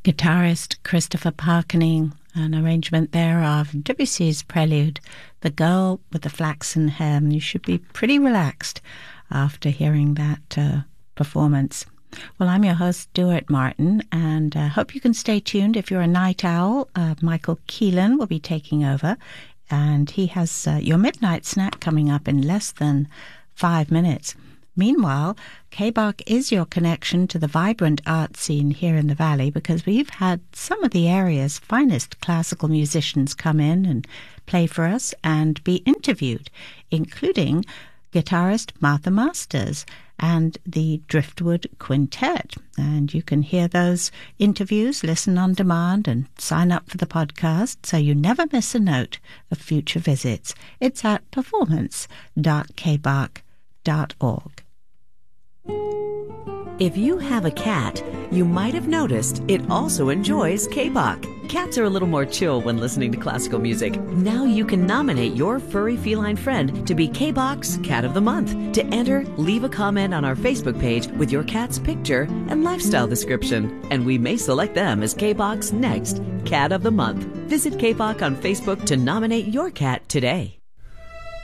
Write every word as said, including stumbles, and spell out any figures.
Guitarist Christopher Parkening, an arrangement there of Debussy's prelude, The Girl with the Flaxen Hair. You should be pretty relaxed after hearing that uh, performance. Well, I'm your host, Stuart Martin, and I uh, hope you can stay tuned. If you're a night owl, uh, Michael Keelan will be taking over, and he has uh, your midnight snack coming up in less than five minutes. Meanwhile, K B O C is your connection to the vibrant art scene here in the Valley, because we've had some of the area's finest classical musicians come in and play for us and be interviewed, including guitarist Martha Masters and the Driftwood Quintet. And you can hear those interviews, listen on demand, and sign up for the podcast so you never miss a note of future visits. It's at performance dot k b o c dot org. If you have a cat, you might have noticed it also enjoys K B O C. Cats are a little more chill when listening to classical music. Now you can nominate your furry feline friend to be K B O C's Cat of the Month. To enter, leave a comment on our Facebook page with your cat's picture and lifestyle description, and we may select them as K B O C's next Cat of the Month. Visit K B O C on Facebook to nominate your cat today.